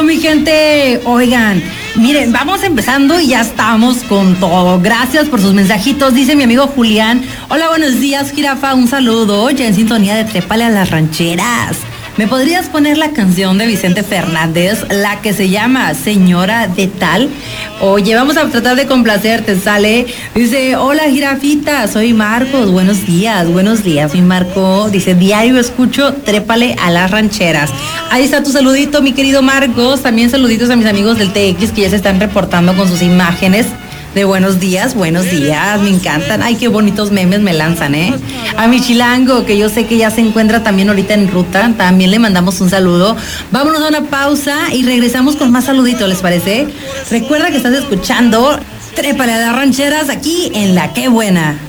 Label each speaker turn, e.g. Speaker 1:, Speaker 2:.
Speaker 1: mi gente? Oigan, miren, vamos empezando y ya estamos con todo. Gracias por sus mensajitos, dice mi amigo Julián. Hola, buenos días, jirafa, un saludo. Ya en sintonía de Trépale a las Rancheras. ¿Me podrías poner la canción de Vicente Fernández, la que se llama Señora de Tal? Oye, vamos a tratar de complacerte, ¿sale? Dice, hola jirafita, soy Marcos, buenos días, mi Marco. Dice, diario escucho Trépale a las Rancheras. Ahí está tu saludito, mi querido Marcos. También saluditos a mis amigos del TX que ya se están reportando con sus imágenes de buenos días, me encantan. Ay, qué bonitos memes me lanzan, ¿eh? A mi chilango, que yo sé que ya se encuentra también ahorita en ruta, también le mandamos un saludo. Vámonos a una pausa y regresamos con más saluditos, ¿les parece? Recuerda que estás escuchando Trépale a las Rancheras aquí en La Qué Buena.